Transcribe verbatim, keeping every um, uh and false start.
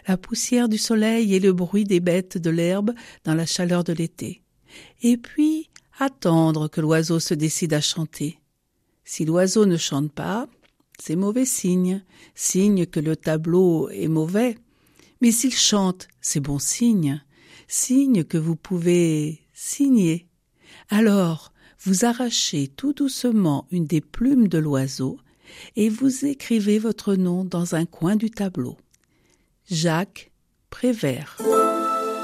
la poussière du soleil et le bruit des bêtes de l'herbe dans la chaleur de l'été. Et puis, attendre que l'oiseau se décide à chanter. Si l'oiseau ne chante pas, c'est mauvais signe, signe que le tableau est mauvais. Mais s'il chante, c'est bon signe, signe que vous pouvez signer. Alors, vous arrachez tout doucement une des plumes de l'oiseau et vous écrivez votre nom dans un coin du tableau. Jacques Prévert.